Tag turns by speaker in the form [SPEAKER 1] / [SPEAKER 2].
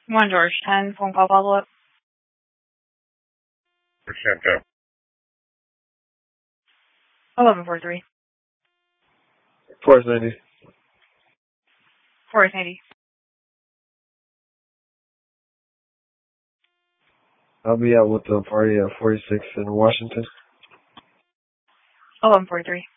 [SPEAKER 1] One George 10, phone call follow up.
[SPEAKER 2] Percent up.
[SPEAKER 1] 1143.
[SPEAKER 3] Forest 90.
[SPEAKER 1] Forest 80.
[SPEAKER 3] I'll be out with the party at 46 in Washington.
[SPEAKER 1] 1143.